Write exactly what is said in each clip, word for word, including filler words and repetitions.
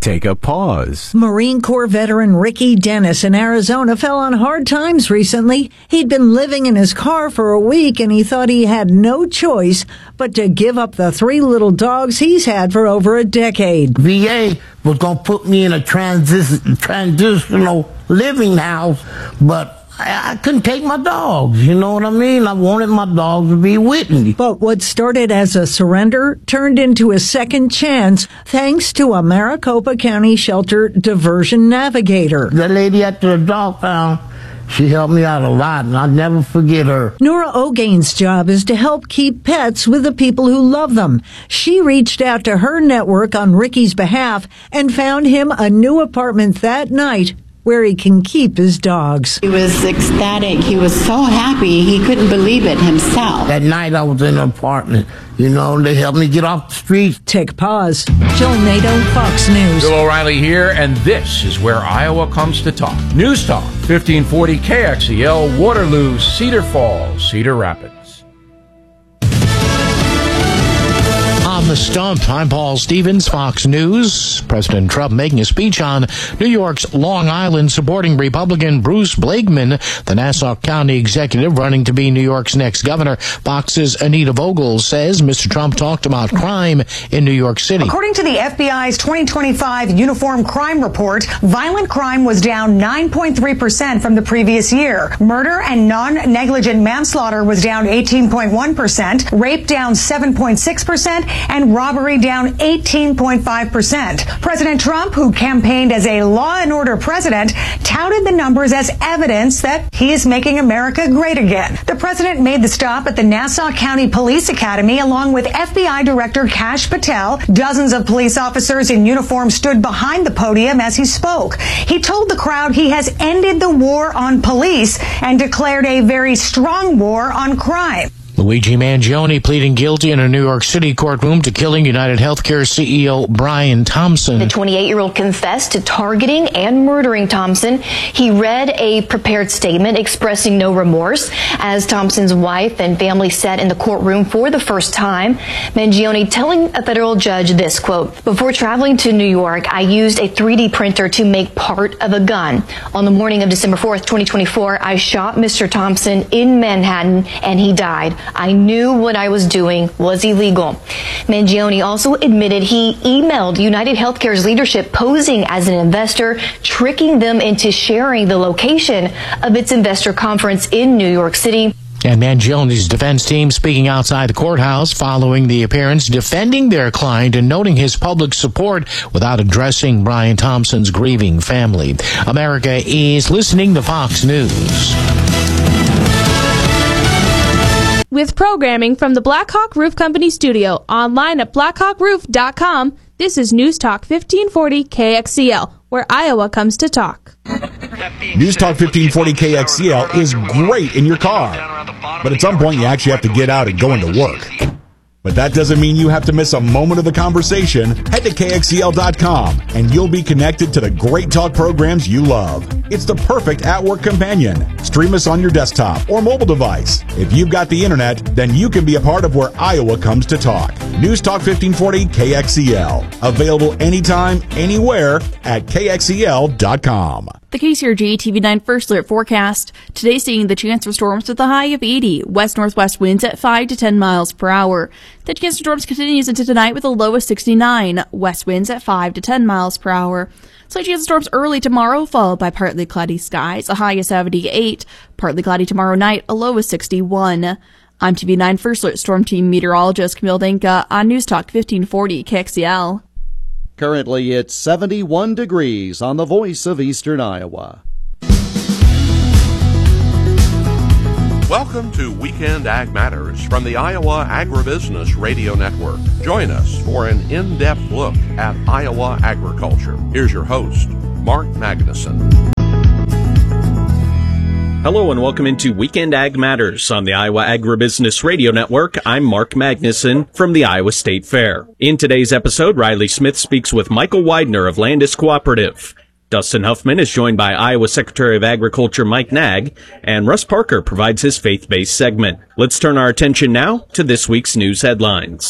Take a pause. Marine Corps veteran Ricky Dennis in Arizona fell on hard times recently. He'd been living in his car for a week and he thought he had no choice but to give up the three little dogs he's had for over a decade. V A was going to put me in a transi- transitional living house, but I couldn't take my dogs, you know what I mean? I wanted my dogs to be with me. But what started as a surrender turned into a second chance thanks to a Maricopa County Shelter Diversion Navigator. The lady at the dog pound, she helped me out a lot, and I'll never forget her. Nora O'Gain's job is to help keep pets with the people who love them. She reached out to her network on Ricky's behalf and found him a new apartment that night where he can keep his dogs. He was ecstatic. He was so happy. He couldn't believe it himself. That night I was in an apartment. You know, they helped me get off the street. Take pause. Jill Nato, Fox News. Bill O'Reilly here, and this is where Iowa comes to talk. News Talk, fifteen forty K X E L, Waterloo, Cedar Falls, Cedar Rapids. On the stump, I'm Paul Stevens, Fox News. President Trump making a speech on New York's Long Island, supporting Republican Bruce Blakeman, the Nassau County executive running to be New York's next governor. Fox's Anita Vogel says Mister Trump talked about crime in New York City. According to the F B I's twenty twenty-five Uniform Crime Report, violent crime was down nine point three percent from the previous year. Murder and non-negligent manslaughter was down eighteen point one percent, rape down seven point six percent, and robbery down eighteen point five percent. President Trump, who campaigned as a law and order president, touted the numbers as evidence that he is making America great again. The president made the stop at the Nassau County Police Academy along with F B I Director Kash Patel. Dozens of police officers in uniform stood behind the podium as he spoke. He told the crowd he has ended the war on police and declared a very strong war on crime. Luigi Mangione pleading guilty in a New York City courtroom to killing United Healthcare C E O Brian Thompson. The twenty-eight-year-old confessed to targeting and murdering Thompson. He read a prepared statement expressing no remorse as Thompson's wife and family sat in the courtroom for the first time. Mangione telling a federal judge this, quote, "Before traveling to New York, I used a three D printer to make part of a gun. On the morning of December fourth, twenty twenty-four, I shot Mister Thompson in Manhattan and he died. I knew what I was doing was illegal." Mangione also admitted he emailed United Healthcare's leadership posing as an investor, tricking them into sharing the location of its investor conference in New York City. And Mangione's defense team speaking outside the courthouse following the appearance, defending their client and noting his public support without addressing Brian Thompson's grieving family. America is listening to Fox News. With programming from the Blackhawk Roof Company studio, online at blackhawk roof dot com, this is News Talk fifteen forty K X E L, where Iowa comes to talk. News Talk fifteen forty K X E L is great in your car, but at some point you actually have to get out and go into work. But that doesn't mean you have to miss a moment of the conversation. Head to K X E L dot com and you'll be connected to the great talk programs you love. It's the perfect at-work companion. Stream us on your desktop or mobile device. If you've got the internet, then you can be a part of where Iowa comes to talk. News Talk fifteen forty K X E L. Available anytime, anywhere at K X E L dot com. The K C R G T V nine First Alert forecast. Today seeing the chance for storms with a high of eighty. West-northwest winds at five to ten miles per hour. The chance for storms continues into tonight with a low of sixty-nine. West winds at five to ten miles per hour. Slight chance of storms early tomorrow, followed by partly cloudy skies. A high of seventy-eight. Partly cloudy tomorrow night, a low of sixty-one. I'm T V nine First Alert Storm Team Meteorologist Camille Denka on News Talk fifteen forty K X E L. Currently, it's seventy-one degrees on the Voice of Eastern Iowa. Welcome to Weekend Ag Matters from the Iowa Agribusiness Radio Network. Join us for an in-depth look at Iowa agriculture. Here's your host, Mark Magnuson. Hello and welcome into Weekend Ag Matters on the Iowa Agribusiness Radio Network. I'm Mark Magnuson from the Iowa State Fair. In today's episode, Riley Smith speaks with Michael Widener of Landis Cooperative. Dustin Huffman is joined by Iowa Secretary of Agriculture Mike Nag, and Russ Parker provides his faith-based segment. Let's turn our attention now to this week's news headlines.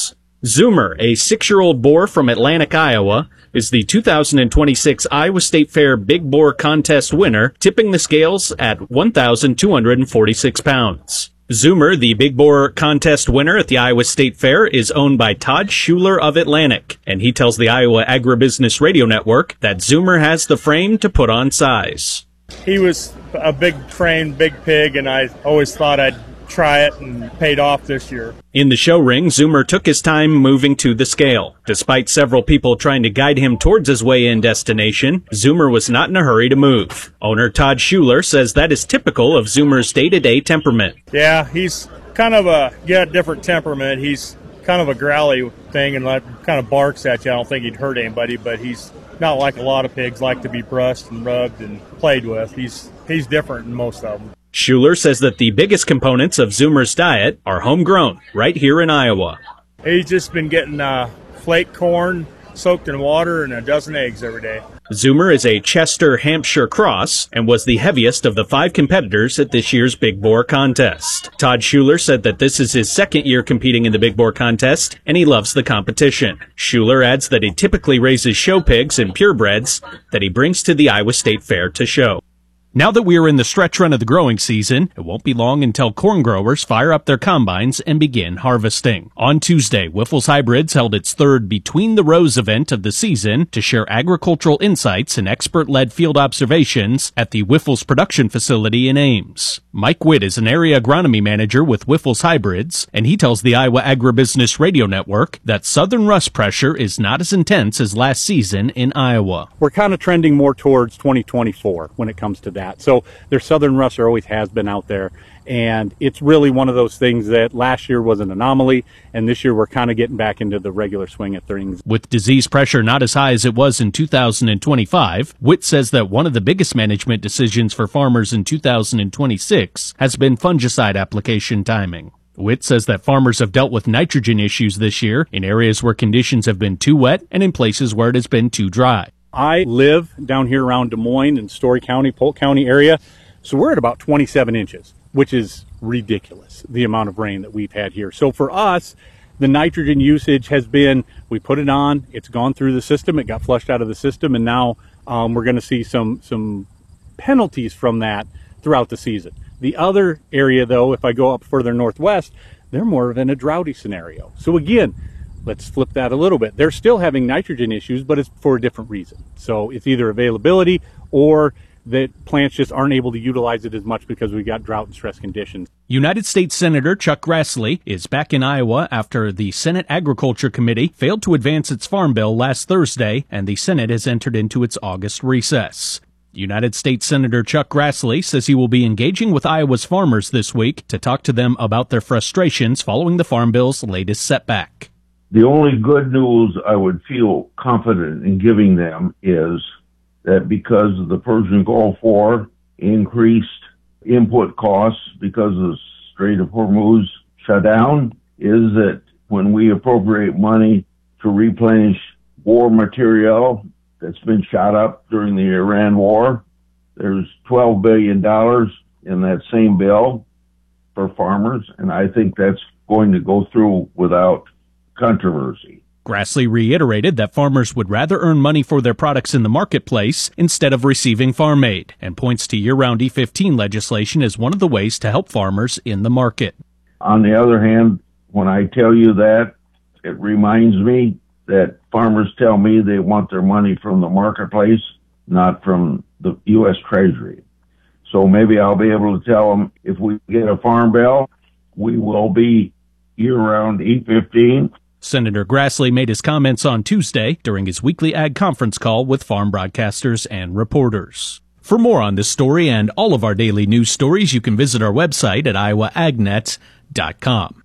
Zoomer, a six-year-old boar from Atlantic, Iowa, is the two thousand twenty-six Iowa State Fair Big Boar Contest winner, tipping the scales at one thousand two hundred forty-six pounds. Zoomer, the Big Boar Contest winner at the Iowa State Fair, is owned by Todd Schuler of Atlantic, and he tells the Iowa Agribusiness Radio Network that Zoomer has the frame to put on size. He was a big frame, big pig, and I always thought I'd try it, and paid off this year. In the show ring, Zoomer took his time moving to the scale. Despite several people trying to guide him towards his weigh-in destination, Zoomer was not in a hurry to move. Owner Todd Schuler says that is typical of Zoomer's day-to-day temperament. Yeah, he's kind of a yeah different temperament. He's kind of a growly thing and like, kind of barks at you. I don't think he'd hurt anybody, but he's not like a lot of pigs like to be brushed and rubbed and played with. He's he's different than most of them. Schuler says that the biggest components of Zoomer's diet are homegrown, right here in Iowa. He's just been getting uh, flake corn soaked in water and a dozen eggs every day. Zoomer is a Chester, Hampshire cross and was the heaviest of the five competitors at this year's Big Boar Contest. Todd Schuler said that this is his second year competing in the Big Boar Contest, and he loves the competition. Schuler adds that he typically raises show pigs and purebreds that he brings to the Iowa State Fair to show. Now that we are in the stretch run of the growing season, it won't be long until corn growers fire up their combines and begin harvesting. On Tuesday, Wyffels Hybrids held its third Between the Rows event of the season to share agricultural insights and expert-led field observations at the Wyffels production facility in Ames. Mike Witt is an area agronomy manager with Wyffels Hybrids, and he tells the Iowa Agribusiness Radio Network that southern rust pressure is not as intense as last season in Iowa. We're kind of trending more towards twenty twenty-four when it comes to that. So there's southern rust, there always has been out there, and it's really one of those things that last year was an anomaly, and this year we're kind of getting back into the regular swing of things. With disease pressure not as high as it was in two thousand twenty-five, Witt says that one of the biggest management decisions for farmers in two thousand twenty-six has been fungicide application timing. Witt says that farmers have dealt with nitrogen issues this year in areas where conditions have been too wet and in places where it has been too dry. I live down here around Des Moines and Story County, Polk County area, so we're at about twenty-seven inches, which is ridiculous, the amount of rain that we've had here. So for us, the nitrogen usage has been, we put it on, it's gone through the system, it got flushed out of the system, and now um, we're going to see some, some penalties from that throughout the season. The other area, though, if I go up further northwest, they're more of in a droughty scenario. So again, let's flip that a little bit. They're still having nitrogen issues, but it's for a different reason. So it's either availability or that plants just aren't able to utilize it as much because we got drought and stress conditions. United States Senator Chuck Grassley is back in Iowa after the Senate Agriculture Committee failed to advance its farm bill last Thursday, and the Senate has entered into its August recess. United States Senator Chuck Grassley says he will be engaging with Iowa's farmers this week to talk to them about their frustrations following the farm bill's latest setback. The only good news I would feel confident in giving them is that because of the Persian Gulf War, increased input costs because of the Strait of Hormuz shut down, is that when we appropriate money to replenish war material that's been shot up during the Iran war, there's twelve billion dollars in that same bill for farmers, and I think that's going to go through without controversy. Grassley reiterated that farmers would rather earn money for their products in the marketplace instead of receiving farm aid, and points to year-round E fifteen legislation as one of the ways to help farmers in the market. On the other hand, when I tell you that, it reminds me that farmers tell me they want their money from the marketplace, not from the U S Treasury. So maybe I'll be able to tell them if we get a farm bill, we will be year-round E fifteen. Senator Grassley made his comments on Tuesday during his weekly ag conference call with farm broadcasters and reporters. For more on this story and all of our daily news stories, you can visit our website at iowa ag net dot com.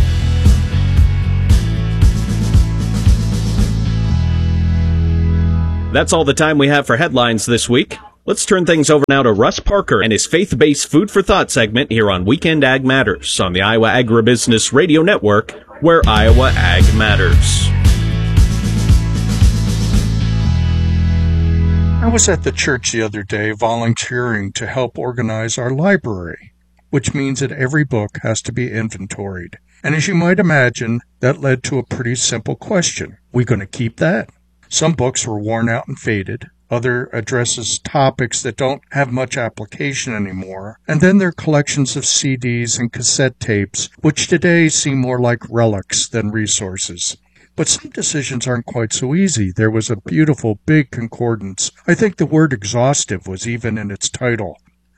That's all the time we have for headlines this week. Let's turn things over now to Russ Parker and his faith-based Food for Thought segment here on Weekend Ag Matters on the Iowa Agribusiness Radio Network, where Iowa Ag Matters. I was at the church the other day volunteering to help organize our library. which means that every book has to be inventoried. And as you might imagine, that led to a pretty simple question. We going to keep that? Some books were worn out and faded. Other addresses topics that don't have much application anymore. And then there are collections of C Ds and cassette tapes, which today seem more like relics than resources. But some decisions aren't quite so easy. There was a beautiful big concordance. I think the word exhaustive was even in its title.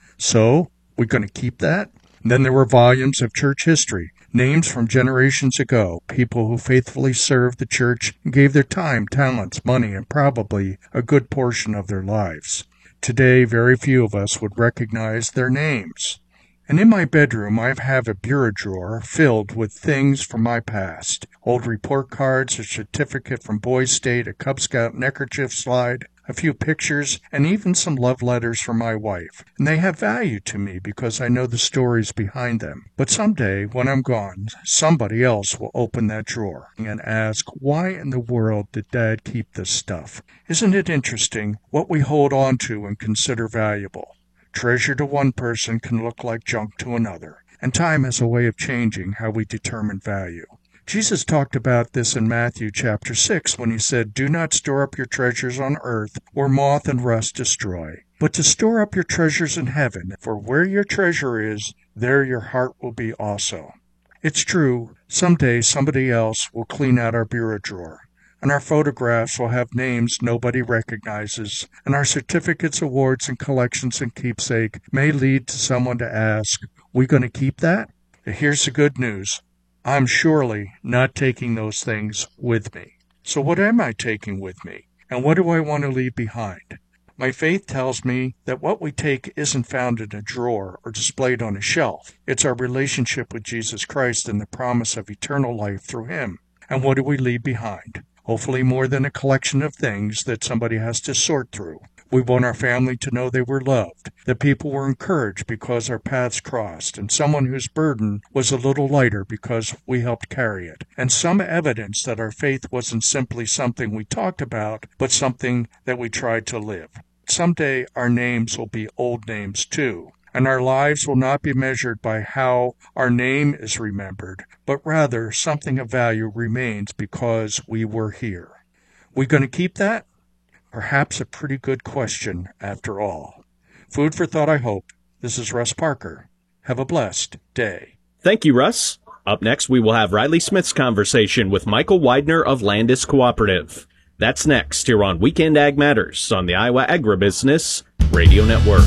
So, we're going to keep that? And then there were volumes of church history. Names from generations ago, people who faithfully served the church and gave their time, talents, money, and probably a good portion of their lives. Today, very few of us would recognize their names. And in my bedroom, I have a bureau drawer filled with things from my past. Old report cards, a certificate from Boys State, a Cub Scout neckerchief slide, a few pictures, and even some love letters from my wife. And they have value to me because I know the stories behind them. But someday, when I'm gone, somebody else will open that drawer and ask, why in the world did Dad keep this stuff? Isn't it interesting what we hold on to and consider valuable? Treasure to one person can look like junk to another, and time has a way of changing how we determine value. Jesus talked about this in Matthew chapter six when he said, do not store up your treasures on earth where moth and rust destroy, but to store up your treasures in heaven, for where your treasure is, there your heart will be also. It's true, someday somebody else will clean out our bureau drawer, and our photographs will have names nobody recognizes, and our certificates, awards, and collections and keepsake may lead to someone to ask, we going to keep that? Here's the good news. I'm surely not taking those things with me. So what am I taking with me? And what do I want to leave behind? My faith tells me that what we take isn't found in a drawer or displayed on a shelf. It's our relationship with Jesus Christ and the promise of eternal life through Him. And what do we leave behind? Hopefully more than a collection of things that somebody has to sort through. We want our family to know they were loved, that people were encouraged because our paths crossed, and someone whose burden was a little lighter because we helped carry it, and some evidence that our faith wasn't simply something we talked about, but something that we tried to live. Someday our names will be old names too, and our lives will not be measured by how our name is remembered, but rather something of value remains because we were here. We going to keep that? Perhaps a pretty good question after all. Food for thought, I hope. This is Russ Parker. Have a blessed day. Thank you, Russ. Up next, we will have Riley Smith's conversation with Michael Widener of Landis Cooperative. That's next here on Weekend Ag Matters on the Iowa Agribusiness Radio Network.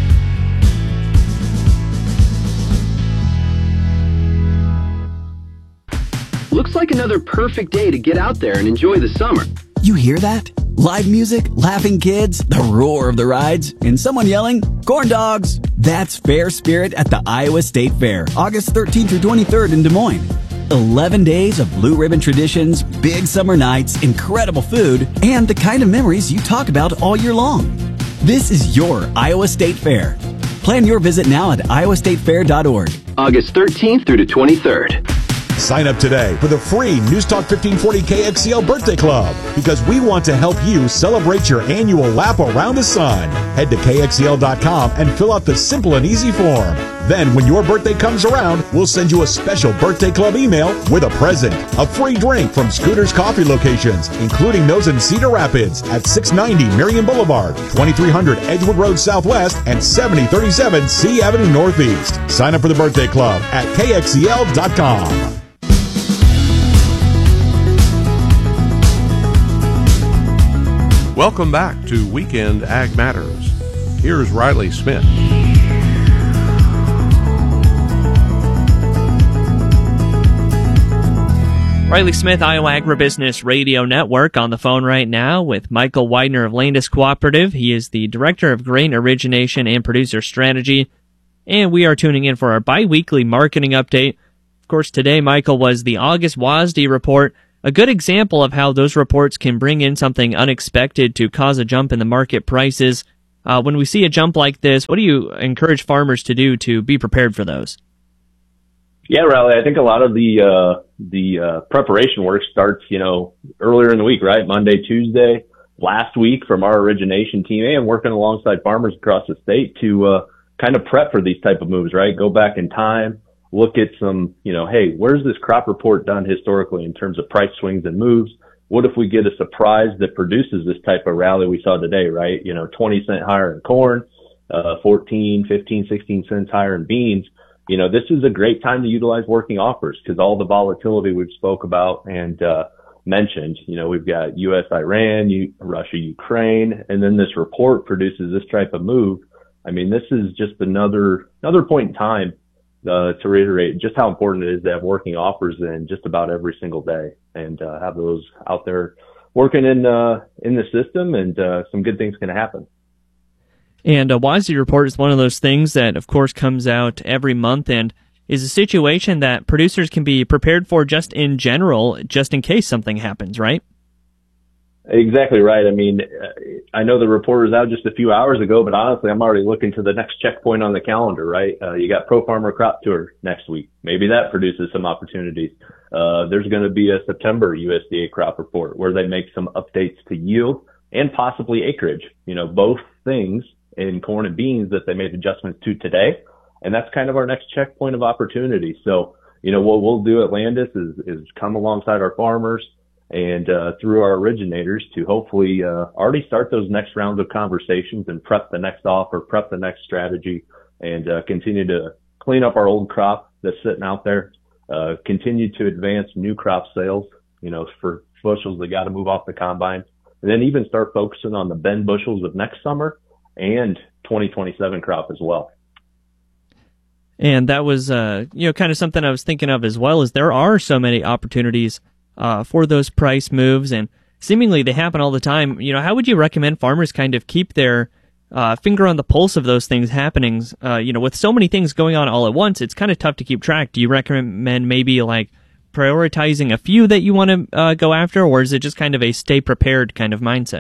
Looks like another perfect day to get out there and enjoy the summer. You hear that? Live music, laughing kids, the roar of the rides, and someone yelling, corn dogs! That's Fair Spirit at the Iowa State Fair, August thirteenth through twenty-third in Des Moines. eleven days of blue ribbon traditions, big summer nights, incredible food, and the kind of memories you talk about all year long. This is your Iowa State Fair. Plan your visit now at iowa state fair dot org. August thirteenth through the twenty-third. Sign up today for the free News Talk fifteen forty K X C L Birthday Club because we want to help you celebrate your annual lap around the sun. Head to K X E L dot com and fill out the simple and easy form. Then, when your birthday comes around, we'll send you a special Birthday Club email with a present, a free drink from Scooter's Coffee locations, including those in Cedar Rapids at six ninety Marion Boulevard, twenty-three hundred Edgewood Road Southwest, and seventy thirty-seven C Avenue Northeast. Sign up for the Birthday Club at K X E L dot com. Welcome back to Weekend Ag Matters. Here's Riley Smith. Riley Smith, Iowa Agribusiness Radio Network, on the phone right now with Michael Widener of Landis Cooperative. He is the Director of Grain Origination and Producer Strategy, and we are tuning in for our bi-weekly marketing update. Of course, today, Michael, was the August W A S D report, a good example of how those reports can bring in something unexpected to cause a jump in the market prices. Uh, when we see a jump like this, what do you encourage farmers to do to be prepared for those? Yeah, Riley, I think a lot of the uh, the uh, preparation work starts, you know, earlier in the week, right? Monday, Tuesday, last week from our origination team and working alongside farmers across the state to uh, kind of prep for these type of moves, right? Go back in time, look at some, you know, hey, where's this crop report done historically in terms of price swings and moves? What if we get a surprise that produces this type of rally we saw today, right? You know, twenty cent higher in corn, uh, fourteen, fifteen, sixteen cents higher in beans. You know, this is a great time to utilize working offers because all the volatility we've spoke about and, uh, mentioned, you know, we've got U S Iran, U- Russia, Ukraine, and then this report produces this type of move. I mean, this is just another, another point in time, uh, to reiterate just how important it is to have working offers in just about every single day and, uh, have those out there working in, uh, in the system, and, uh, some good things can happen. And a W A S D report is one of those things that, of course, comes out every month and is a situation that producers can be prepared for just in general, just in case something happens, right? Exactly right. I mean, I know the report was out just a few hours ago, but honestly, I'm already looking to the next checkpoint on the calendar, right? Uh, you got Pro Farmer Crop Tour next week. Maybe that produces some opportunities. Uh, there's going to be a September U S D A crop report where they make some updates to yield and possibly acreage, you know, both things in corn and beans that they made adjustments to today. And that's kind of our next checkpoint of opportunity. So, you know, what we'll do at Landis is, is come alongside our farmers and uh, through our originators to hopefully uh, already start those next rounds of conversations and prep the next offer, prep the next strategy, and uh, continue to clean up our old crop that's sitting out there, uh, continue to advance new crop sales, you know, for bushels that got to move off the combine, and then even start focusing on the bend bushels of next summer and twenty twenty-seven crop as well. And that was, uh, you know, kind of something I was thinking of as well, is there are so many opportunities uh, for those price moves, and seemingly they happen all the time. You know, how would you recommend farmers kind of keep their uh, finger on the pulse of those things happening? Uh, you know, with so many things going on all at once, it's kind of tough to keep track. Do you recommend maybe like prioritizing a few that you want to uh, go after, or is it just kind of a stay prepared kind of mindset?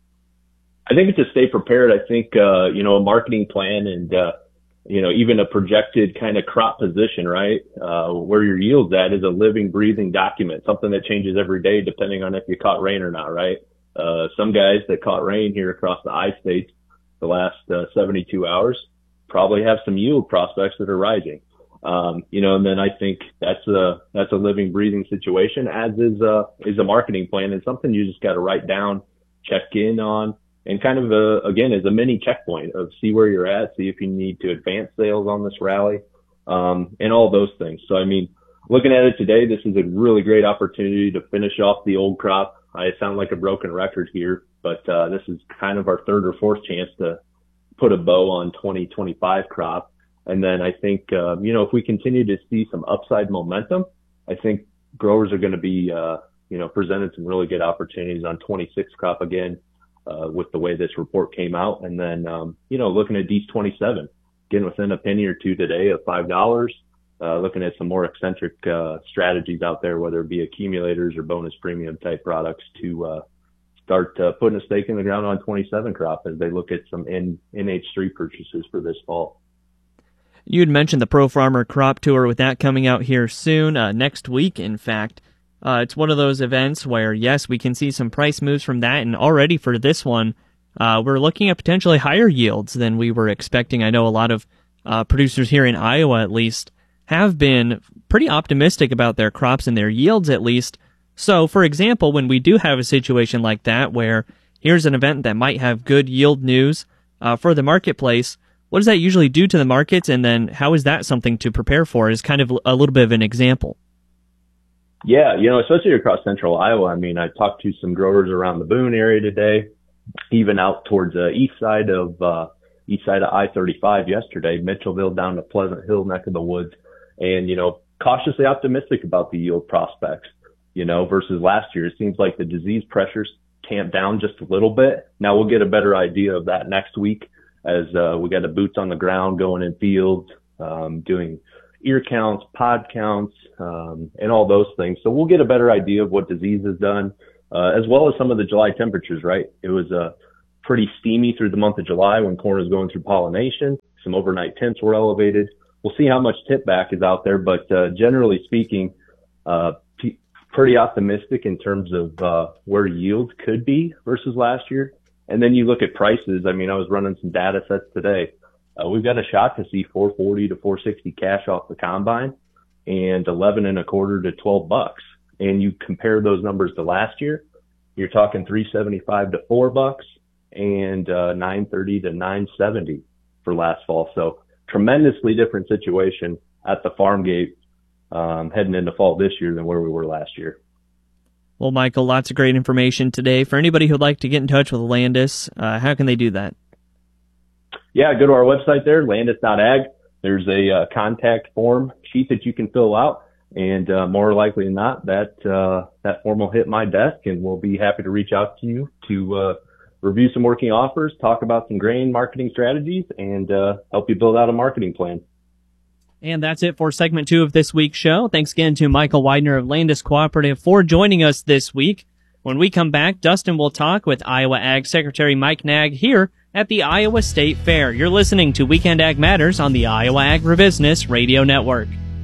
I think it's a stay prepared. I think, uh, you know, a marketing plan and, uh, you know, even a projected kind of crop position, right? Uh, where your yield's at is a living, breathing document, something that changes every day depending on if you caught rain or not, right? Uh, some guys that caught rain here across the I-states the last uh, seventy-two hours probably have some yield prospects that are rising. Um, you know, and then I think that's a, that's a living, breathing situation, as is, uh, is a marketing plan, and something you just got to write down, check in on, and kind of, a, again, as a mini checkpoint of see where you're at, see if you need to advance sales on this rally, um, and all those things. So, I mean, looking at it today, this is a really great opportunity to finish off the old crop. I sound like a broken record here, but uh, this is kind of our third or fourth chance to put a bow on twenty twenty-five crop. And then I think, uh, you know, if we continue to see some upside momentum, I think growers are going to be, uh, you know, presented some really good opportunities on twenty-six crop again. Uh, with the way this report came out. And then, um, you know, looking at D twenty-seven, getting within a penny or two today of five dollars, uh, looking at some more eccentric, uh, strategies out there, whether it be accumulators or bonus premium type products to, uh, start, uh, putting a stake in the ground on twenty-seven crop as they look at some N H three purchases for this fall. You had mentioned the Pro Farmer Crop Tour, with that coming out here soon, uh, next week, in fact. Uh, it's one of those events where, yes, we can see some price moves from that, and already for this one, uh, we're looking at potentially higher yields than we were expecting. I know a lot of uh, producers here in Iowa, at least, have been pretty optimistic about their crops and their yields, at least. So, for example, when we do have a situation like that, where here's an event that might have good yield news uh, for the marketplace, what does that usually do to the markets, and then how is that something to prepare for, is kind of a little bit of an example. Yeah, you know, especially across central Iowa. I mean, I talked to some growers around the Boone area today, even out towards the east side of, uh, east side of I thirty-five yesterday, Mitchellville down to Pleasant Hill neck of the woods. And, you know, cautiously optimistic about the yield prospects, you know, versus last year. It seems like the disease pressures tamped down just a little bit. Now we'll get a better idea of that next week as, uh, we got the boots on the ground going in fields, um, doing ear counts, pod counts, um, and all those things. So we'll get a better idea of what disease has done, uh, as well as some of the July temperatures, right? It was, uh, pretty steamy through the month of July when corn was going through pollination. Some overnight temps were elevated. We'll see how much tip back is out there, but, uh, generally speaking, uh, p- pretty optimistic in terms of, uh, where yields could be versus last year. And then you look at prices. I mean, I was running some data sets today. uh, we've got a shot to see four forty to four sixty cash off the combine and eleven and a quarter to twelve bucks. And you compare those numbers to last year, you're talking three seventy-five to four bucks and uh, nine thirty to nine seventy for last fall. So tremendously different situation at the farm gate um, heading into fall this year than where we were last year. Well, Michael, lots of great information today. For anybody who'd like to get in touch with Landis, uh, how can they do that? Yeah, go to our website there, landis dot ag. There's a uh, contact form sheet that you can fill out, and uh, more likely than not, that uh, that form will hit my desk, and we'll be happy to reach out to you to uh, review some working offers, talk about some grain marketing strategies, and uh, help you build out a marketing plan. And that's it for segment two of this week's show. Thanks again to Michael Widener of Landis Cooperative for joining us this week. When we come back, Dustin will talk with Iowa Ag Secretary Mike Nag here at the Iowa State Fair. You're listening to Weekend Ag Matters on the Iowa Agribusiness Radio Network.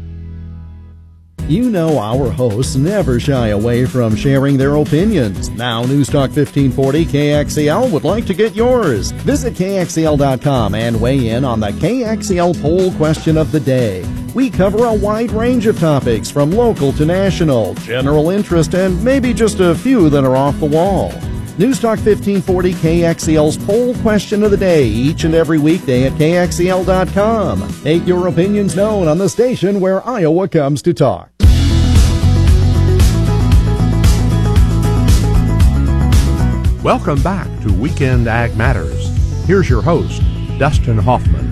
You know our hosts never shy away from sharing their opinions. Now News Talk fifteen forty K X E L would like to get yours. Visit K X E L dot com and weigh in on the K X E L poll question of the day. We cover a wide range of topics from local to national, general interest, and maybe just a few that are off the wall. News Talk fifteen forty K X E L's poll question of the day each and every weekday at K X E L dot com. Make your opinions known on the station where Iowa comes to talk. Welcome back to Weekend Ag Matters. Here's your host, Dustin Hoffman.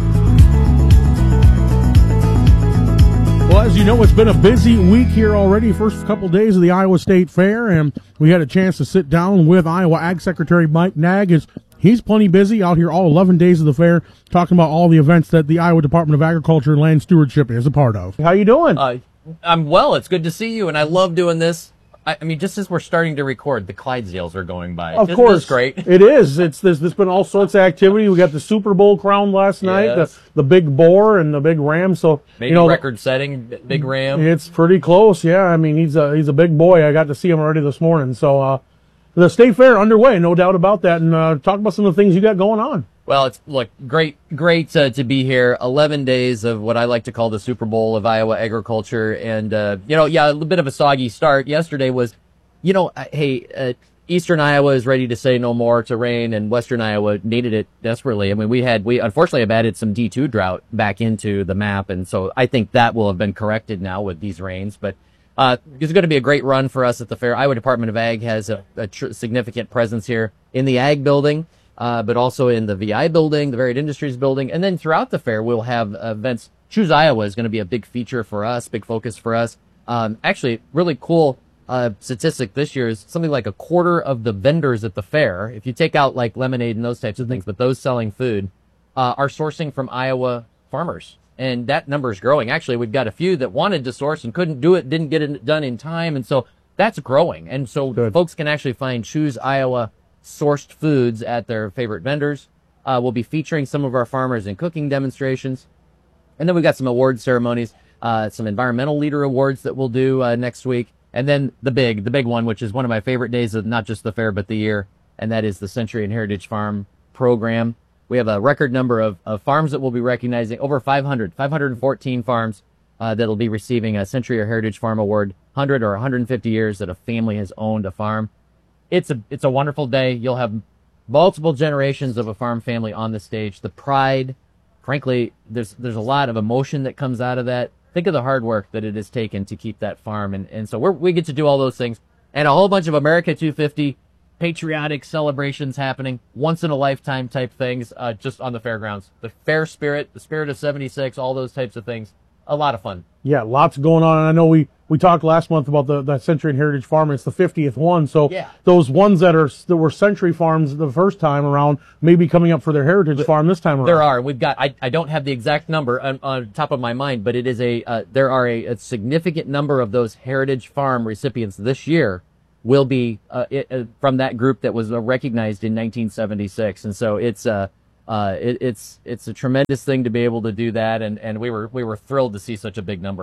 Well, as you know, it's been a busy week here already. First couple days of the Iowa State Fair, and we had a chance to sit down with Iowa Ag Secretary Mike Nag. As he's plenty busy out here all eleven days of the fair, talking about all the events that the Iowa Department of Agriculture and Land Stewardship is a part of. How you doing? Uh, I'm well. It's good to see you, and I love doing this. I, I mean, just as we're starting to record, the Clydesdales are going by. Of Isn't course, this great. It is. It's there's, there's been all sorts of activity. We got the Super Bowl crowned last night, Yes. the, the big boar and the big ram. So Maybe you know, record-setting big ram. It's pretty close. Yeah, I mean he's a he's a big boy. I got to see him already this morning. So uh, the State Fair underway, no doubt about that. And uh, talk about some of the things you got going on. Well, it's look great, great uh, to be here. Eleven days of what I like to call the Super Bowl of Iowa agriculture, and uh, you know, yeah, a little bit of a soggy start. Yesterday was, you know, uh, hey, uh, Eastern Iowa is ready to say no more to rain, and Western Iowa needed it desperately. I mean, we had we unfortunately have added some D two drought back into the map, and so I think that will have been corrected now with these rains. But uh, it's going to be a great run for us at the fair. Iowa Department of Ag has a, a tr- significant presence here in the Ag building. Uh, but also in the V I building, the Varied Industries building, and then throughout the fair, we'll have uh, events. Choose Iowa is going to be a big feature for us, big focus for us. Um, actually, really cool uh, statistic this year is something like a quarter of the vendors at the fair, if you take out like lemonade and those types of things, but those selling food, uh, are sourcing from Iowa farmers. And that number is growing. Actually, we've got a few that wanted to source and couldn't do it, didn't get it done in time, and so that's growing. And so Good. Folks can actually find Choose Iowa sourced foods at their favorite vendors. Uh, we'll be featuring some of our farmers in cooking demonstrations. And then we've got some award ceremonies, uh, some environmental leader awards that we'll do uh, next week. And then the big, the big one, which is one of my favorite days of not just the fair, but the year. And that is the Century and Heritage Farm program. We have a record number of, of farms that we'll be recognizing, over five hundred, five hundred fourteen farms uh, that'll be receiving a Century or Heritage Farm Award, one hundred or one hundred fifty years that a family has owned a farm. It's a it's a wonderful day. You'll have multiple generations of a farm family on the stage. The pride, frankly, there's there's a lot of emotion that comes out of that. Think of the hard work that it has taken to keep that farm, and and so we're, we get to do all those things, and a whole bunch of America two fifty patriotic celebrations happening, once in a lifetime type things, uh, just on the fairgrounds. The fair spirit, the spirit of seventy-six, all those types of things. A lot of fun. Yeah, lots going on. And I know we, we talked last month about the, the Century and Heritage Farm. It's the fiftieth one. So yeah. Those ones that are that were Century Farms the first time around may be coming up for their Heritage but Farm this time around. There are. We've got, I, I don't have the exact number on, on top of my mind, but it is a, uh, there are a, a significant number of those Heritage Farm recipients this year will be uh, it, uh, from that group that was uh, recognized in nineteen seventy-six. And so it's, uh, Uh, it, it's it's a tremendous thing to be able to do that, and, and we were we were thrilled to see such a big number.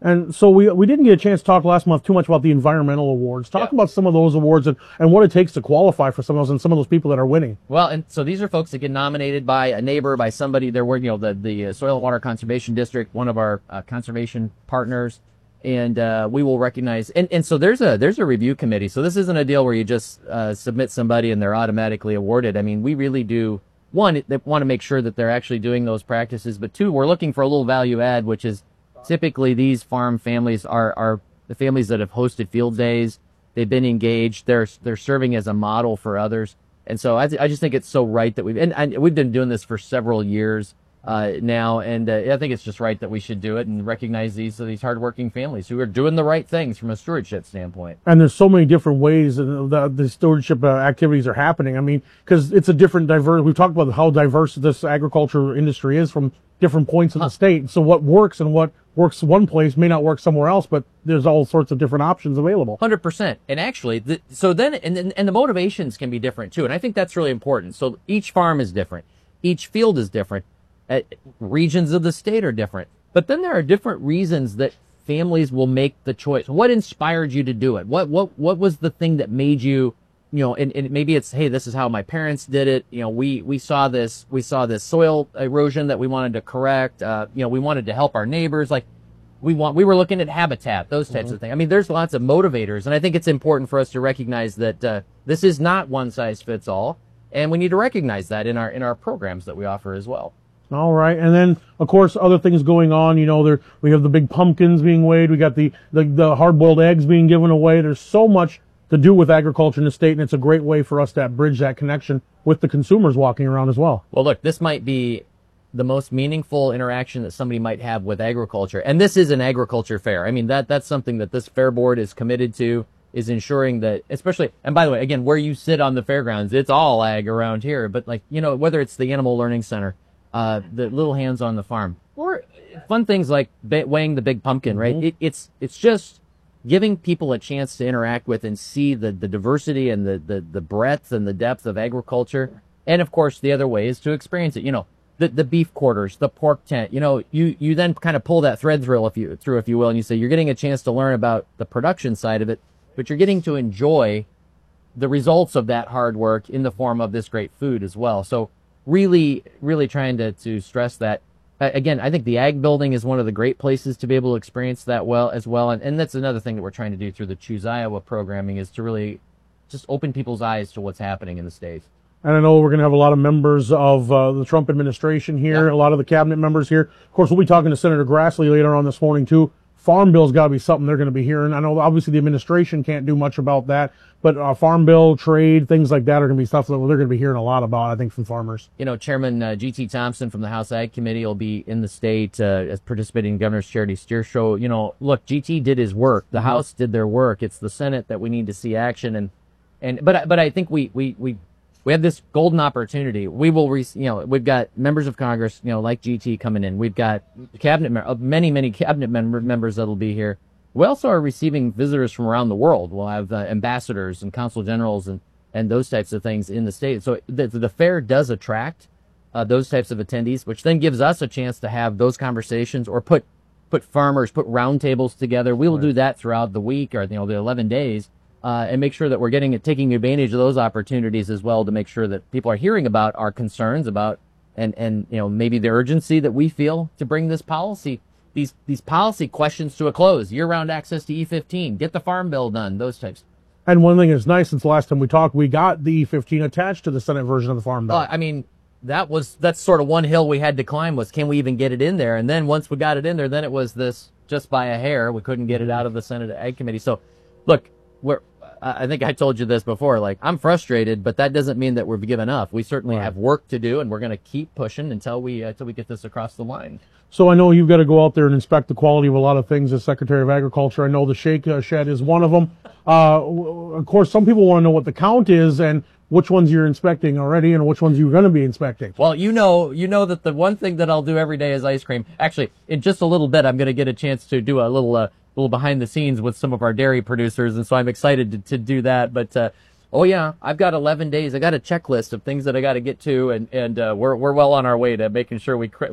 And so we we didn't get a chance to talk last month too much about the environmental awards. Talk Yeah. about some of those awards and, and what it takes to qualify for some of those and some of those people that are winning. Well, and so these are folks that get nominated by a neighbor, by somebody. They're working, you know, the the uh, Soil and Water Conservation District, one of our uh, conservation partners, and uh, we will recognize. And, and so there's a there's a review committee. So this isn't a deal where you just uh, submit somebody and they're automatically awarded. I mean, we really do. One, they want to make sure that they're actually doing those practices, but two, we're looking for a little value add, which is typically these farm families are, are the families that have hosted field days. They've been engaged. They're they're serving as a model for others, and so I, th- I just think it's so right that we've and, and we've been doing this for several years uh, now, and uh, I think it's just right that we should do it and recognize these these hardworking families who are doing the right things from a stewardship standpoint. And there's so many different ways that the, the stewardship uh, activities are happening. I mean, because it's a different diverse. We've talked about how diverse this agriculture industry is from different points in the state. So what works and what works one place may not work somewhere else, but there's all sorts of different options available. one hundred percent. And actually, the, so then, and, and and the motivations can be different too. And I think that's really important. So each farm is different. Each field is different. Uh, regions of the state are different. But then there are different reasons that families will make the choice. What inspired you to do it? What what what was the thing that made you, you know, and, and maybe it's, hey, this is how my parents did it. You know, we, we saw this, we saw this soil erosion that we wanted to correct. Uh, you know, we wanted to help our neighbors. Like we want, we were looking at habitat, those types Mm-hmm. of things. I mean, there's lots of motivators. And I think it's important for us to recognize that, uh, this is not one size fits all. And we need to recognize that in our, in our programs that we offer as well. All right, and then of course other things going on. You know, there we have the big pumpkins being weighed. We got the the, the hard-boiled eggs being given away. There's so much to do with agriculture in the state, and it's a great way for us to bridge that connection with the consumers walking around as well. Well, look, this might be the most meaningful interaction that somebody might have with agriculture, and this is an agriculture fair. I mean, that that's something that this fair board is committed to, is ensuring that, especially, and by the way, again, where you sit on the fairgrounds, it's all ag around here, but like, you know, whether it's the Animal Learning Center, uh, the Little Hands on the Farm, or fun things like ba- weighing the big pumpkin, right? Mm-hmm. It, it's, it's just giving people a chance to interact with and see the, the diversity and the, the, the breadth and the depth of agriculture. And of course, the other way is to experience it, you know, the, the beef quarters, the pork tent, you know, you, you then kind of pull that thread through, if you, through, if you will, and you say, you're getting a chance to learn about the production side of it, but you're getting to enjoy the results of that hard work in the form of this great food as well. So really, really trying to, to stress that. Uh, again, I think the ag building is one of the great places to be able to experience that well as well. And, and that's another thing that we're trying to do through the Choose Iowa programming, is to really just open people's eyes to what's happening in the state. And I know we're going to have a lot of members of uh, the Trump administration here, a lot of the cabinet members here. Of course, we'll be talking to Senator Grassley later on this morning, too. Farm bill's got to be something they're going to be hearing. I know obviously the administration can't do much about that, but uh, farm bill, trade, things like that are going to be stuff that they're going to be hearing a lot about, I think, from farmers. You know, Chairman uh, G T Thompson from the House Ag Committee will be in the state uh, as participating in Governor's Charity Steer Show. You know, look, G T did his work. The Mm-hmm. House did their work. It's the Senate that we need to see action. And, and but but I think we we we we have this golden opportunity. We will, re- you know, we've got members of Congress, you know, like G T coming in. We've got cabinet mem- many many cabinet member- members that'll be here. We also are receiving visitors from around the world. We'll have uh, ambassadors and consul generals and, and those types of things in the state. So the, the fair does attract uh, those types of attendees, which then gives us a chance to have those conversations or put put farmers, put roundtables together. We will do that throughout the week, or you know, the eleven days, uh, and make sure that we're getting taking advantage of those opportunities as well, to make sure that people are hearing about our concerns about and and you know, maybe the urgency that we feel to bring this policy. These these policy questions to a close. Year-round access to E fifteen, get the farm bill done, those types. And one thing that's nice, since the last time we talked, we got the E fifteen attached to the Senate version of the farm bill. Uh, I mean, that was that's sort of one hill we had to climb, was can we even get it in there? And then once we got it in there, then it was this just by a hair. We couldn't get it out of the Senate Ag Committee. So, look, we're I think I told you this before. Like, I'm frustrated, but that doesn't mean that we've given up. We certainly Right. have work to do, and we're going to keep pushing until we uh, until we get this across the line. So I know you've got to go out there and inspect the quality of a lot of things as Secretary of Agriculture. I know the shake uh, shed is one of them. Uh, w- of course, some people want to know what the count is and which ones you're inspecting already and which ones you're going to be inspecting. Well, you know, you know that the one thing that I'll do every day is ice cream. Actually, in just a little bit, I'm going to get a chance to do a little, uh, little behind the scenes with some of our dairy producers, and so I'm excited to, to do that. But uh, oh yeah, I've got eleven days. I got a checklist of things that I got to get to, and and uh, we're we're well on our way to making sure we. Cr-